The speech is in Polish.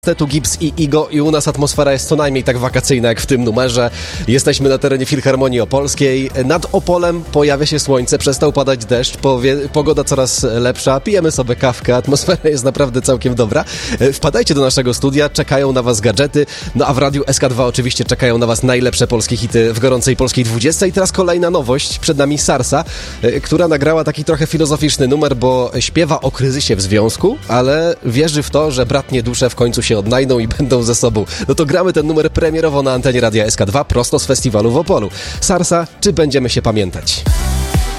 Tu Gibbs i Igo i u nas atmosfera jest co najmniej tak wakacyjna jak w tym numerze. Jesteśmy na terenie Filharmonii Opolskiej. Nad Opolem pojawia się słońce, przestał padać deszcz, pogoda coraz lepsza, pijemy sobie kawkę, atmosfera jest naprawdę całkiem dobra. Wpadajcie do naszego studia, czekają na was gadżety, no a w Radiu SK2 oczywiście czekają na was najlepsze polskie hity w gorącej polskiej 20. I teraz kolejna nowość, przed nami Sarsa, która nagrała taki trochę filozoficzny numer, bo śpiewa o kryzysie w związku, ale wierzy w to, że bratnie dusze w końcu się odnajdą i będą ze sobą. No to gramy ten numer premierowo na antenie Radia SK2 prosto z festiwalu w Opolu. Sarsa, czy będziemy się pamiętać?